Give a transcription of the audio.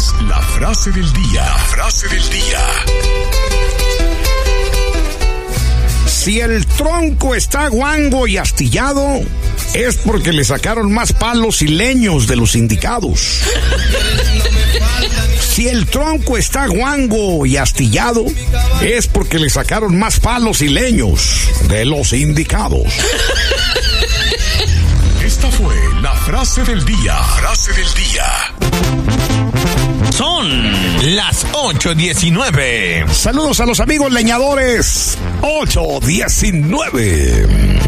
es la frase del día. La frase del día. Si el tronco está guango y astillado, es porque le sacaron más palos y leños de los indicados. Si el tronco está guango y astillado, es porque le sacaron más palos y leños de los indicados. Esta fue la frase del día. Frase del día. Son las 8:19. Saludos a los amigos leñadores. 8:19.